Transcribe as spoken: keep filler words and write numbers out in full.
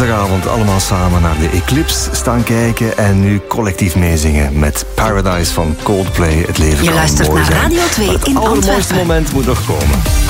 woensdagavond allemaal samen naar de Eclipse staan kijken en nu collectief meezingen met Paradise van Coldplay. Het leven Je kan luistert mooi naar zijn. Radio twee maar het in allermooiste Antwerpen. moment moet nog komen.